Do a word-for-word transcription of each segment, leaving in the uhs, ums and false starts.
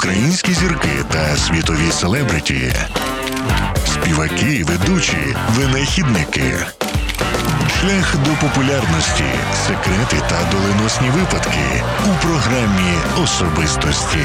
Українські зірки та світові селебриті, співаки, ведучі, винахідники. Шлях до популярності, секрети та доленосні випадки у програмі «Особистості».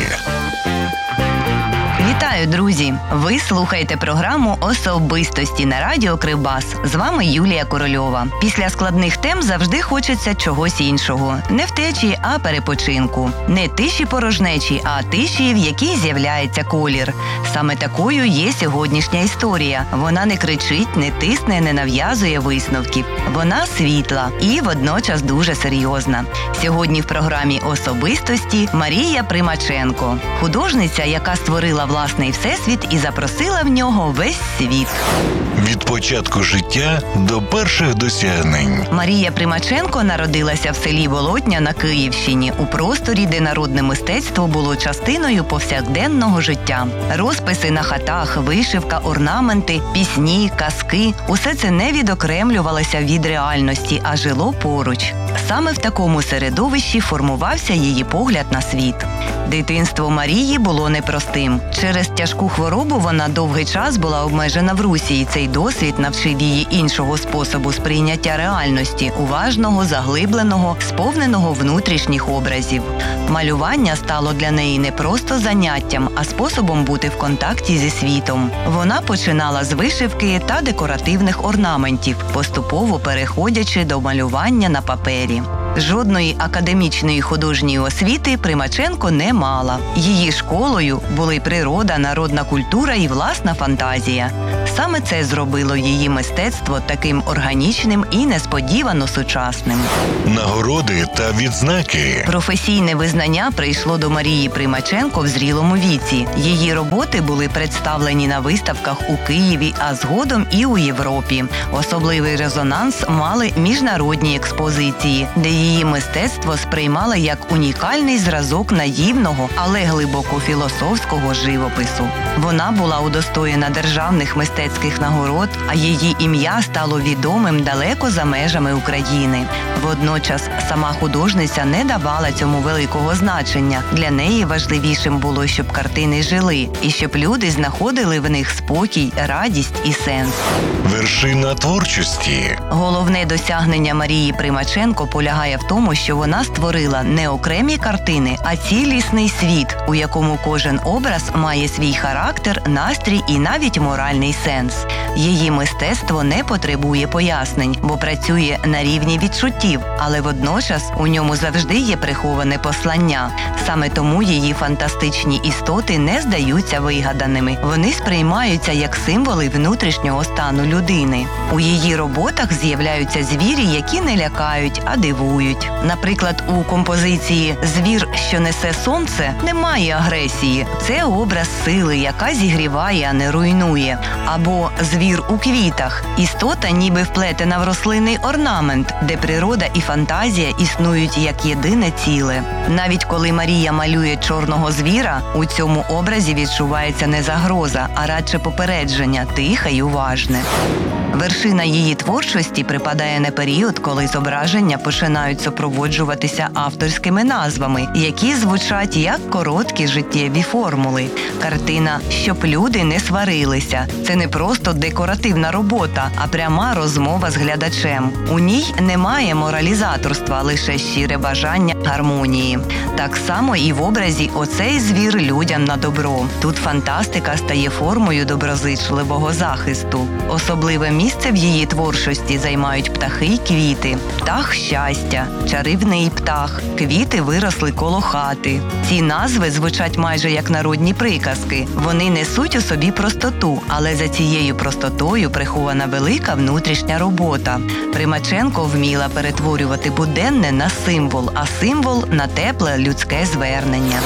Вітаю, друзі! Ви слухаєте програму «Особистості» на радіо Кривбас. З вами Юлія Корольова. Після складних тем завжди хочеться чогось іншого. Не втечі, а перепочинку. Не тиші порожнечі, а тиші, в якій з'являється колір. Саме такою є сьогоднішня історія. Вона не кричить, не тисне, не нав'язує висновків. Вона світла і водночас дуже серйозна. Сьогодні в програмі «Особистості» Марія Примаченко. Художниця, яка створила власний всесвіт і запросила в нього весь світ. Від початку життя до перших досягнень. Марія Примаченко народилася в селі Волотня на Київщині, у просторі, де народне мистецтво було частиною повсякденного життя. Розписи на хатах, вишивка, орнаменти, пісні, казки – усе це не відокремлювалося від реальності, а жило поруч. Саме в такому середовищі формувався її погляд на світ. Дитинство Марії було непростим. Через тяжку хворобу вона довгий час була обмежена в русі, і цей досвід навчив її іншого способу сприйняття реальності, уважного, заглибленого, сповненого внутрішніх образів. Малювання стало для неї не просто заняттям, а способом бути в контакті зі світом. Вона починала з вишивки та декоративних орнаментів, поступово переходячи до малювання на папері. Жодної академічної художньої освіти Примаченко не мала. Її школою були природа, народна культура і власна фантазія. Саме це зробило її мистецтво таким органічним і несподівано сучасним. Нагороди та відзнаки. Професійне визнання прийшло до Марії Примаченко в зрілому віці. Її роботи були представлені на виставках у Києві, а згодом і у Європі. Особливий резонанс мали міжнародні експозиції, де її мистецтво сприймало як унікальний зразок наївного, але глибоко філософського живопису. Вона була удостоєна державних мистецьких нагород, а її ім'я стало відомим далеко за межами України. Водночас сама художниця не давала цьому великого значення. Для неї важливішим було, щоб картини жили, і щоб люди знаходили в них спокій, радість і сенс. Вершина творчості. Головне досягнення Марії Примаченко полягає в тому, що вона створила не окремі картини, а цілісний світ, у якому кожен образ має свій характер, настрій і навіть моральний сенс. Її мистецтво не потребує пояснень, бо працює на рівні відчуттів, але водночас у ньому завжди є приховане послання. Саме тому її фантастичні істоти не здаються вигаданими. Вони сприймаються як символи внутрішнього стану людини. У її роботах з'являються звірі, які не лякають, а дивують. Наприклад, у композиції «Звір, що несе сонце» немає агресії. Це образ сили, яка зігріває, а не руйнує. Або «Звір у квітах» – істота ніби вплетена в рослинний орнамент, де природа і фантазія існують як єдине ціле. Навіть коли Марія малює чорного звіра, у цьому образі відчувається не загроза, а радше попередження, тихе й уважне. Вершина її творчості припадає на період, коли зображення починають супроводжуватися авторськими назвами, які звучать як короткі життєві формули. Картина «Щоб люди не сварилися» – це не просто декоративна робота, а пряма розмова з глядачем. У ній немає моралізаторства, лише щире бажання гармонії. Так само і в образі «Оцей звір людям на добро». Тут фантастика стає формою доброзичливого захисту. Особливе місце в її творчості займають птахи й квіти. Птах щастя, чарівний птах, квіти виросли коло хати. Ці назви звучать майже як народні приказки. Вони несуть у собі простоту, але за цією простотою прихована велика внутрішня робота. Примаченко вміла перетворювати буденне на символ, а символ – на тепле людське звернення.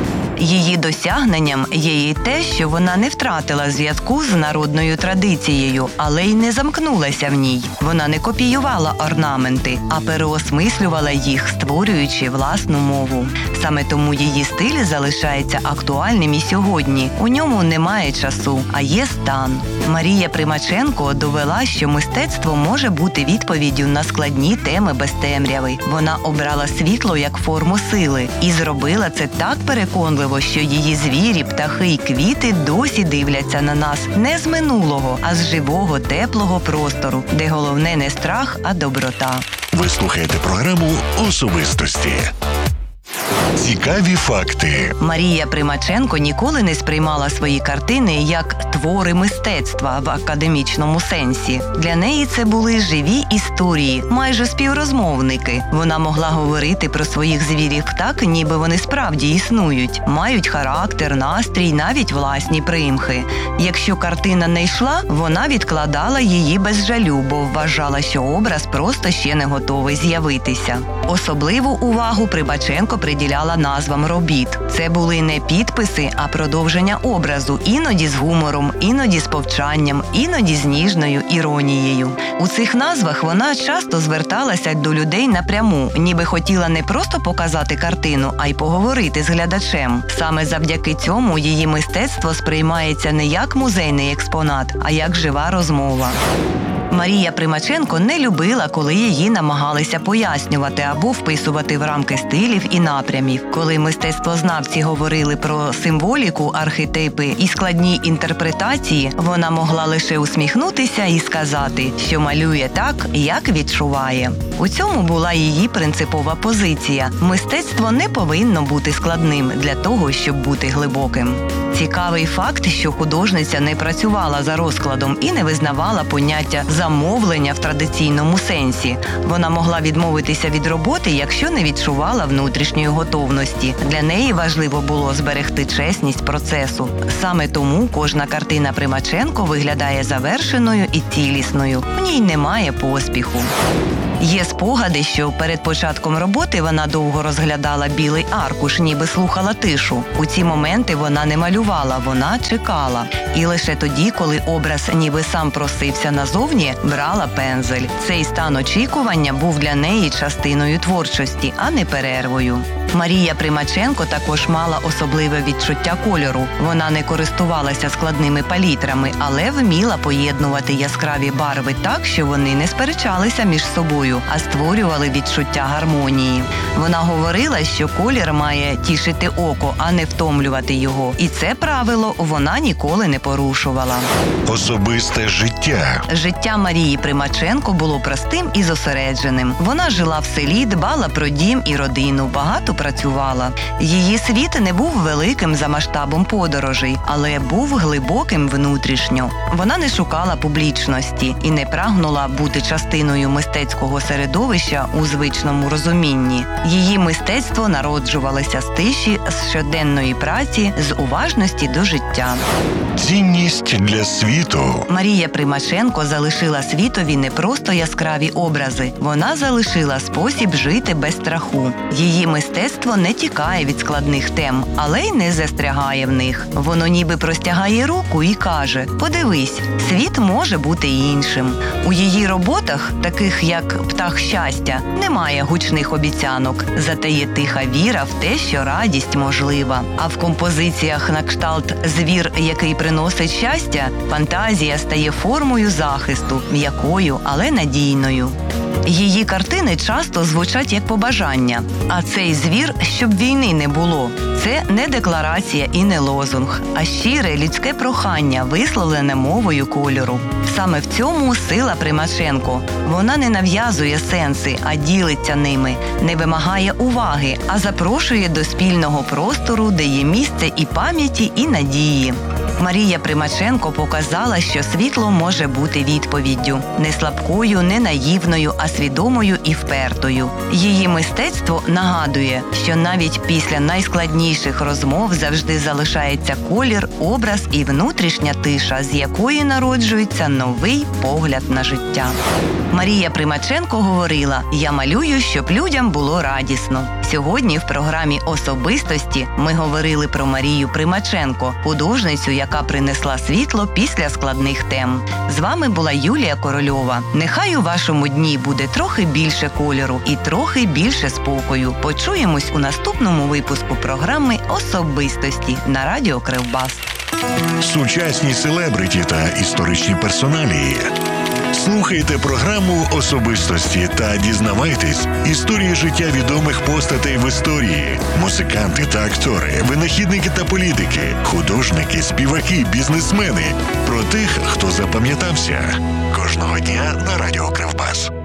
Її досягненням є і те, що вона не втратила зв'язку з народною традицією, але й не замкнулася в ній. Вона не копіювала орнаменти, а переосмислювала їх, створюючи власну мову. Саме тому її стиль залишається актуальним і сьогодні. У ньому немає часу, а є стан. Марія Примаченко довела, що мистецтво може бути відповіддю на складні теми без темряви. Вона обрала світло як форму сили і зробила це так переконливо, важливо, що її звірі, птахи й квіти досі дивляться на нас не з минулого, а з живого, теплого простору, де головне не страх, а доброта. Ви слухаєте програму «Особистості». Цікаві факти. Марія Примаченко ніколи не сприймала свої картини як твори мистецтва в академічному сенсі. Для неї це були живі історії, майже співрозмовники. Вона могла говорити про своїх звірів так, ніби вони справді існують, мають характер, настрій, навіть власні примхи. Якщо картина не йшла, вона відкладала її без жалю, бо вважала, що образ просто ще не готовий з'явитися. Особливу увагу Примаченко приділяла назвам робіт. Це були не підписи, а продовження образу, іноді з гумором, іноді з повчанням, іноді з ніжною іронією. У цих назвах вона часто зверталася до людей напряму, ніби хотіла не просто показати картину, а й поговорити з глядачем. Саме завдяки цьому її мистецтво сприймається не як музейний експонат, а як жива розмова. Марія Примаченко не любила, коли її намагалися пояснювати або вписувати в рамки стилів і напрямів. Коли мистецтвознавці говорили про символіку, архетипи і складні інтерпретації, вона могла лише усміхнутися і сказати, що малює так, як відчуває. У цьому була її принципова позиція. Мистецтво не повинно бути складним для того, щоб бути глибоким. Цікавий факт, що художниця не працювала за розкладом і не визнавала поняття замовлення в традиційному сенсі. Вона могла відмовитися від роботи, якщо не відчувала внутрішньої готовності. Для неї важливо було зберегти чесність процесу. Саме тому кожна картина Примаченко виглядає завершеною і цілісною. В ній немає поспіху. Є спогади, що перед початком роботи вона довго розглядала білий аркуш, ніби слухала тишу. У ці моменти вона не малювала, вона чекала. І лише тоді, коли образ ніби сам просився назовні, брала пензель. Цей стан очікування був для неї частиною творчості, а не перервою. Марія Примаченко також мала особливе відчуття кольору. Вона не користувалася складними палітрами, але вміла поєднувати яскраві барви так, що вони не сперечалися між собою, а створювали відчуття гармонії. Вона говорила, що колір має тішити око, а не втомлювати його. І це правило вона ніколи не порушувала. Особисте життя. Життя Марії Примаченко було простим і зосередженим. Вона жила в селі, дбала про дім і родину, багато працювала. Її світ не був великим за масштабом подорожей, але був глибоким внутрішньо. Вона не шукала публічності і не прагнула бути частиною мистецького середовища у звичному розумінні. Її мистецтво народжувалося з тиші, з щоденної праці, з уважності до життя. Цінність для світу. Марія Примаченко залишила світові не просто яскраві образи. Вона залишила спосіб жити без страху. Її мистецтво не тікає від складних тем, але й не застрягає в них. Воно ніби простягає руку і каже: «Подивись, світ може бути іншим». У її роботах, таких як «Птах щастя», немає гучних обіцянок, зате є тиха віра в те, що радість можлива. А в композиціях на кшталт «Звір, який приносить щастя» фантазія стає формою захисту, м'якою, але надійною. Її картини часто звучать як побажання. А цей звір, щоб війни не було. Це не декларація і не лозунг, а щире людське прохання, висловлене мовою кольору. Саме в цьому сила Примаченко. Вона не нав'язує сенси, а ділиться ними, не вимагає уваги, а запрошує до спільного простору, де є місце і пам'яті, і надії. Марія Примаченко показала, що світло може бути відповіддю. Не слабкою, не наївною, а свідомою і впертою. Її мистецтво нагадує, що навіть після найскладніших розмов завжди залишається колір, образ і внутрішня тиша, з якої народжується новий погляд на життя. Марія Примаченко говорила: «Я малюю, щоб людям було радісно». Сьогодні в програмі «Особистості» ми говорили про Марію Примаченко, художницю, яка принесла світло після складних тем. З вами була Юлія Корольова. Нехай у вашому дні буде трохи більше кольору і трохи більше спокою. Почуємось у наступному випуску програми «Особистості» на радіо Кривбас. Сучасні селебриті та історичні персоналії. Слухайте програму «Особистості» та дізнавайтесь історії життя відомих постатей в історії. Музиканти та актори, винахідники та політики, художники, співаки, бізнесмени. Про тих, хто запам'ятався. Кожного дня на Радіо Кривбас.